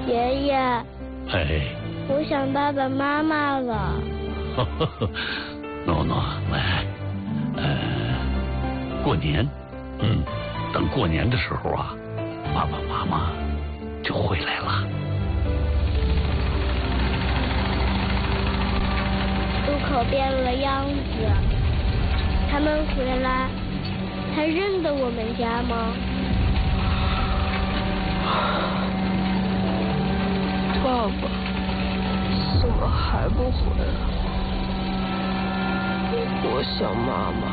爷爷。 哎。 我想爸爸妈妈了。 诺诺，来，过年，等过年的时候啊，爸爸妈妈就回来了。 路口变了样子，他们回来，还认得我们家吗？ 爸爸，怎么还不回来？我想妈妈。